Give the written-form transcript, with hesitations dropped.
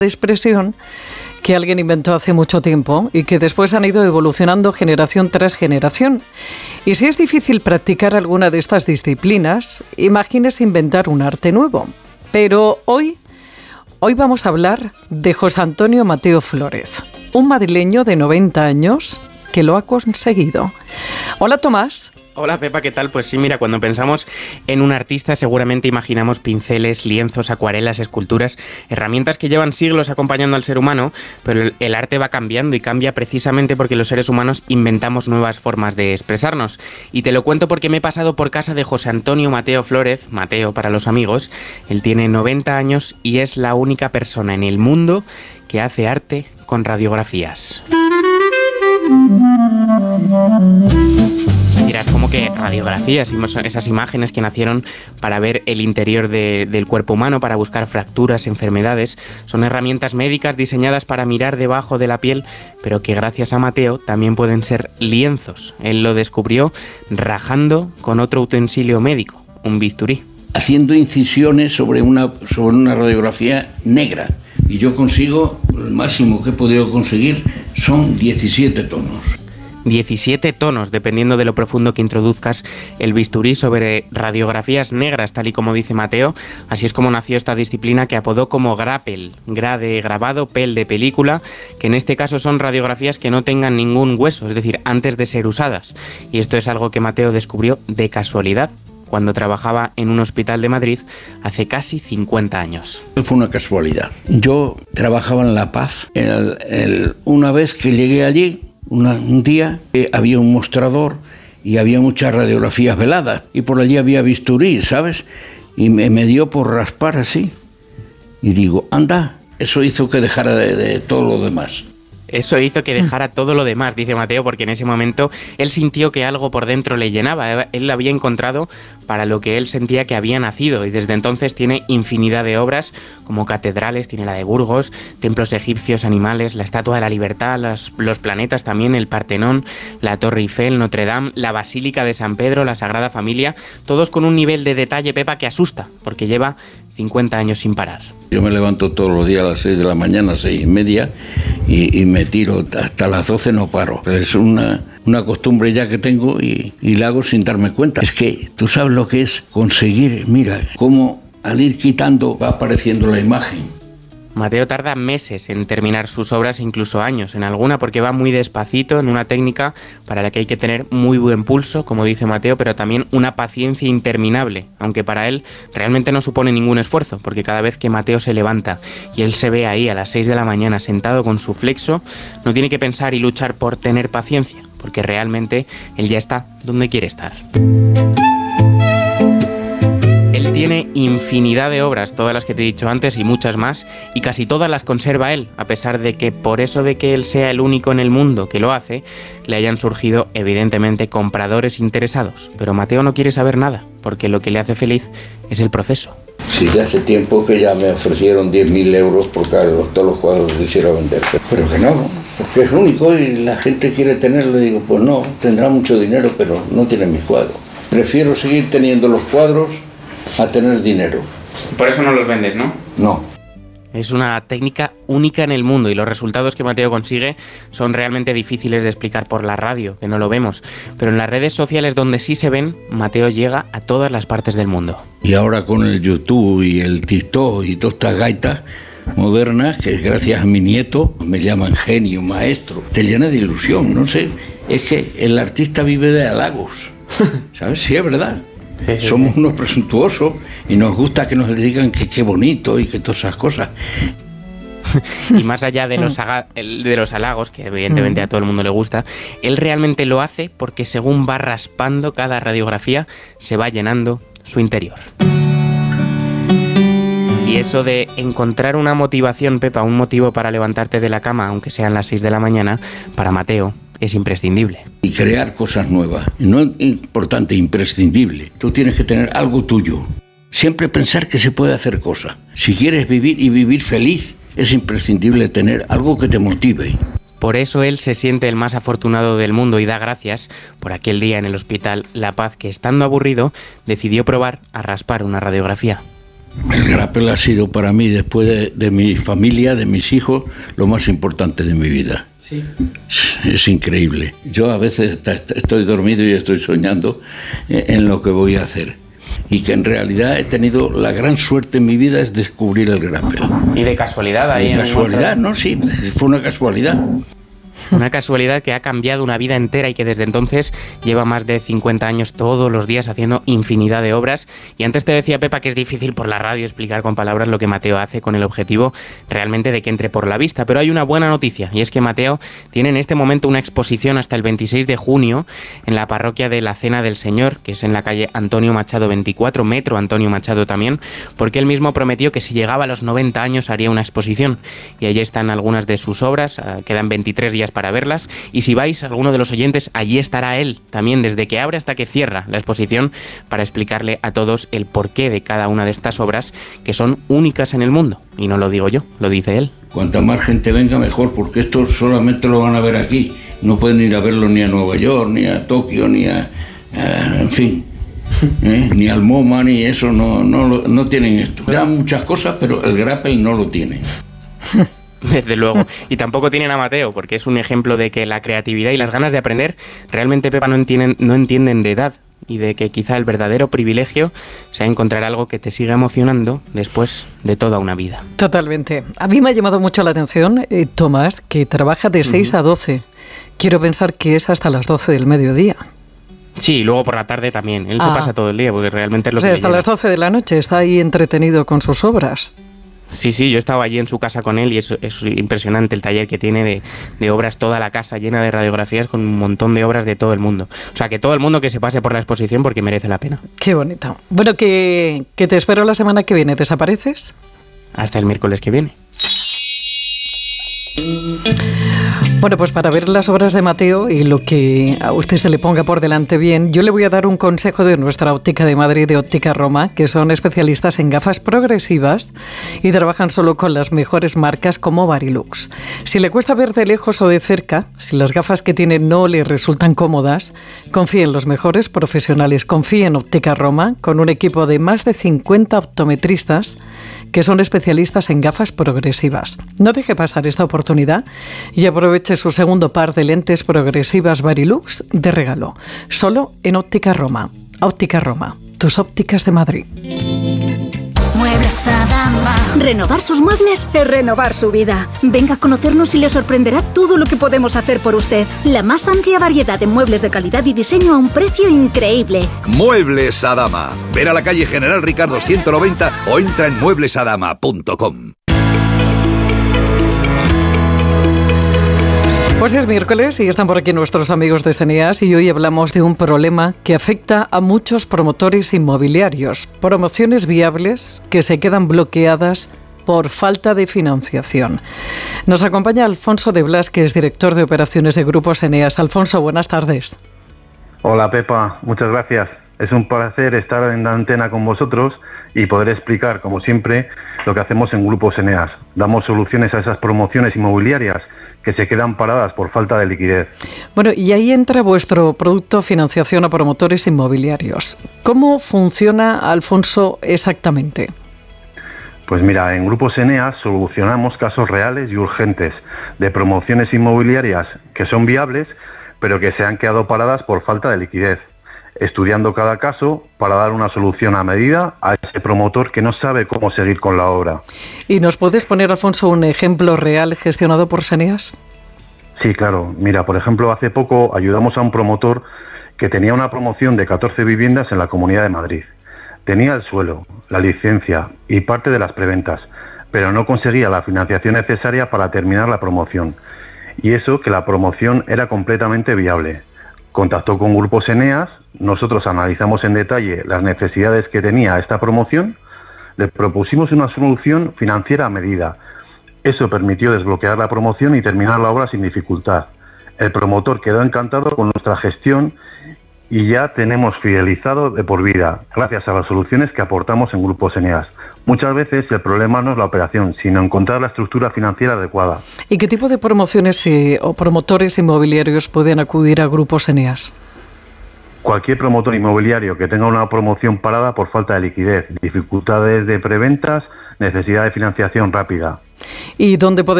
de expresión que alguien inventó hace mucho tiempo y que después han ido evolucionando generación tras generación. Y si es difícil practicar alguna de estas disciplinas, imagínese inventar un arte nuevo. Pero hoy vamos a hablar de José Antonio Mateo Flórez, un madrileño de 90 años que lo ha conseguido. Hola, Tomás. Hola, Pepa, ¿qué tal? Pues sí, mira, cuando pensamos en un artista seguramente imaginamos pinceles, lienzos, acuarelas, esculturas, herramientas que llevan siglos acompañando al ser humano, pero el arte va cambiando y cambia precisamente porque los seres humanos inventamos nuevas formas de expresarnos. Y te lo cuento porque me he pasado por casa de José Antonio Mateo Flórez, Mateo para los amigos. Él tiene 90 años y es la única persona en el mundo que hace arte con radiografías. Dirás, ¿cómo que radiografías? Esas imágenes que nacieron para ver el interior del cuerpo humano, para buscar fracturas, enfermedades. Son herramientas médicas diseñadas para mirar debajo de la piel, pero que gracias a Mateo también pueden ser lienzos. Él lo descubrió rajando con otro utensilio médico, un bisturí. Haciendo incisiones sobre una radiografía negra. Y yo consigo, el máximo que he podido conseguir son 17 tonos. 17 tonos, dependiendo de lo profundo que introduzcas el bisturí sobre radiografías negras, tal y como dice Mateo. Así es como nació esta disciplina que apodó como grapel, gra de grabado, pel de película, que en este caso son radiografías que no tengan ningún hueso, es decir, antes de ser usadas. Y esto es algo que Mateo descubrió de casualidad, cuando trabajaba en un hospital de Madrid hace casi 50 años. Fue una casualidad. Yo trabajaba en La Paz. Una vez que llegué allí, un día había un mostrador y había muchas radiografías veladas. Y por allí había bisturí, ¿sabes? Y me dio por raspar así. Y digo, anda, eso hizo que dejara de todo lo demás. Eso hizo que dejara todo lo demás, dice Mateo, porque en ese momento él sintió que algo por dentro le llenaba. Él había encontrado para lo que él sentía que había nacido, y desde entonces tiene infinidad de obras, como catedrales, tiene la de Burgos, templos egipcios, animales, la Estatua de la Libertad, los planetas también, el Partenón, la Torre Eiffel, Notre Dame, la Basílica de San Pedro, la Sagrada Familia, todos con un nivel de detalle, Pepa, que asusta, porque lleva 50 años sin parar. Yo me levanto todos los días a las 6 de la mañana, 6:30, y me tiro hasta las 12, no paro. Es una costumbre ya que tengo y la hago sin darme cuenta. Es que tú sabes lo que es conseguir, mira, cómo al ir quitando va apareciendo la imagen. Mateo tarda meses en terminar sus obras, incluso años en alguna, porque va muy despacito, en una técnica para la que hay que tener muy buen pulso, como dice Mateo, pero también una paciencia interminable, aunque para él realmente no supone ningún esfuerzo, porque cada vez que Mateo se levanta y él se ve ahí a las 6 de la mañana sentado con su flexo, no tiene que pensar y luchar por tener paciencia, porque realmente él ya está donde quiere estar. Él tiene infinidad de obras, todas las que te he dicho antes y muchas más, y casi todas las conserva él, a pesar de que por eso de que él sea el único en el mundo que lo hace, le hayan surgido evidentemente compradores interesados. Pero Mateo no quiere saber nada, porque lo que le hace feliz es el proceso. Sí, ya hace tiempo que ya me ofrecieron 10.000 euros por todos los cuadros que quisiera vender, pero que no, porque es único y la gente quiere tenerlo. Y digo, pues no, tendrá mucho dinero, pero no tiene mis cuadros. Prefiero seguir teniendo los cuadros a tener dinero. Por eso no los vendes, ¿no? No. Es una técnica única en el mundo y los resultados que Mateo consigue son realmente difíciles de explicar por la radio, que no lo vemos. Pero en las redes sociales donde sí se ven, Mateo llega a todas las partes del mundo. Y ahora con el YouTube y el TikTok y todas estas gaitas modernas, que gracias a mi nieto me llaman genio, maestro, te llena de ilusión, no sé. Es que el artista vive de halagos, ¿sabes? Sí, es verdad. Sí, somos unos presuntuosos y nos gusta que nos digan que qué bonito y que todas esas cosas. Y más allá de los halagos, que evidentemente a todo el mundo le gusta, él realmente lo hace porque según va raspando cada radiografía, se va llenando su interior. Y eso de encontrar una motivación, Pepa, un motivo para levantarte de la cama, aunque sean las 6 de la mañana, para Mateo es imprescindible. Y crear cosas nuevas. No es importante, imprescindible. Tú tienes que tener algo tuyo. Siempre pensar que se puede hacer cosas. Si quieres vivir y vivir feliz, es imprescindible tener algo que te motive. Por eso él se siente el más afortunado del mundo y da gracias por aquel día en el hospital La Paz que, estando aburrido, decidió probar a raspar una radiografía. El grapple ha sido para mí, después de mi familia, de mis hijos, lo más importante de mi vida. Sí. Es increíble. Yo a veces estoy dormido y estoy soñando en lo que voy a hacer. Y que en realidad he tenido la gran suerte en mi vida es descubrir el grapple. ¿Y de casualidad ahí? ¿De casualidad? No, sí, fue una casualidad. Una casualidad que ha cambiado una vida entera y que desde entonces lleva más de 50 años todos los días haciendo infinidad de obras. Y antes te decía, Pepa, que es difícil por la radio explicar con palabras lo que Mateo hace con el objetivo realmente de que entre por la vista. Pero hay una buena noticia, y es que Mateo tiene en este momento una exposición hasta el 26 de junio en la parroquia de la Cena del Señor, que es en la calle Antonio Machado 24, metro Antonio Machado también, porque él mismo prometió que si llegaba a los 90 años haría una exposición. Y allí están algunas de sus obras, quedan 23 días para verlas, y si vais, alguno de los oyentes, allí estará él también desde que abre hasta que cierra la exposición para explicarle a todos el porqué de cada una de estas obras que son únicas en el mundo. Y no lo digo yo, lo dice él. Cuanta más gente venga mejor, porque esto solamente lo van a ver aquí, no pueden ir a verlo ni a Nueva York, ni a Tokio, ni a en fin, ni al MoMA, ni eso, no tienen esto. Dan muchas cosas, pero el grapple no lo tiene. Desde luego. Y tampoco tienen a Mateo, porque es un ejemplo de que la creatividad y las ganas de aprender realmente, Pepa, no entienden de edad, y de que quizá el verdadero privilegio sea encontrar algo que te siga emocionando después de toda una vida. Totalmente. A mí me ha llamado mucho la atención, Tomás, que trabaja de 6 a 12. Quiero pensar que es hasta las 12 del mediodía. Sí, y luego por la tarde también. Él se pasa todo el día, porque realmente es lo que hasta las 12 de la noche está ahí entretenido con sus obras. Sí, yo estaba allí en su casa con él y es impresionante el taller que tiene de obras, toda la casa llena de radiografías con un montón de obras de todo el mundo. O sea, que todo el mundo que se pase por la exposición porque merece la pena. Qué bonito. Bueno, que te espero la semana que viene. ¿Desapareces? Hasta el miércoles que viene. Bueno, pues para ver las obras de Mateo y lo que a usted se le ponga por delante bien, yo le voy a dar un consejo de nuestra óptica de Madrid, de Óptica Roma, que son especialistas en gafas progresivas y trabajan solo con las mejores marcas como Varilux. Si le cuesta ver de lejos o de cerca, si las gafas que tiene no le resultan cómodas, confíe en los mejores profesionales, confíe en Óptica Roma, con un equipo de más de 50 optometristas que son especialistas en gafas progresivas. No deje pasar esta oportunidad y aproveche su segundo par de lentes progresivas Varilux de regalo, solo en Óptica Roma. Óptica Roma, tus ópticas de Madrid. Muebles Adama. Renovar sus muebles es renovar su vida. Venga a conocernos y le sorprenderá todo lo que podemos hacer por usted. La más amplia variedad de muebles de calidad y diseño a un precio increíble. Muebles Adama. Ver a la calle General Ricardo 190 o entra en mueblesadama.com. Pues es miércoles y están por aquí nuestros amigos de Seneas y hoy hablamos de un problema que afecta a muchos promotores inmobiliarios. Promociones viables que se quedan bloqueadas por falta de financiación. Nos acompaña Alfonso de Blas, que es director de operaciones de Grupo Seneas. Alfonso, buenas tardes. Hola Pepa, muchas gracias. Es un placer estar en la antena con vosotros y poder explicar, como siempre, lo que hacemos en Grupo Seneas. Damos soluciones a esas promociones inmobiliarias que se quedan paradas por falta de liquidez. Bueno, y ahí entra vuestro producto financiación a promotores inmobiliarios. ¿Cómo funciona, Alfonso, exactamente? Pues mira, en Grupo Seneas solucionamos casos reales y urgentes de promociones inmobiliarias que son viables, pero que se han quedado paradas por falta de liquidez, estudiando cada caso para dar una solución a medida a ese promotor que no sabe cómo seguir con la obra. ¿Y nos puedes poner, Alfonso, un ejemplo real gestionado por Seneas? Sí, claro. Mira, por ejemplo, hace poco ayudamos a un promotor que tenía una promoción de 14 viviendas en la Comunidad de Madrid. Tenía el suelo, la licencia y parte de las preventas, pero no conseguía la financiación necesaria para terminar la promoción. Y eso que la promoción era completamente viable. Contactó con Grupo Seneas, nosotros analizamos en detalle las necesidades que tenía esta promoción, le propusimos una solución financiera a medida. Eso permitió desbloquear la promoción y terminar la obra sin dificultad. El promotor quedó encantado con nuestra gestión y ya tenemos fidelizado de por vida, gracias a las soluciones que aportamos en Grupo Seneas. Muchas veces el problema no es la operación, sino encontrar la estructura financiera adecuada. ¿Y qué tipo de promociones o promotores inmobiliarios pueden acudir a Grupo Seneas? cualquier promotor inmobiliario que tenga una promoción parada por falta de liquidez, dificultades de preventas, necesidad de financiación rápida. ¿Y dónde podemos